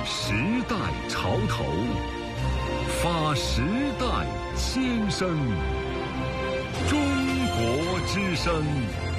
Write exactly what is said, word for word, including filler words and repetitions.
时代潮头，发时代千声。中国之声。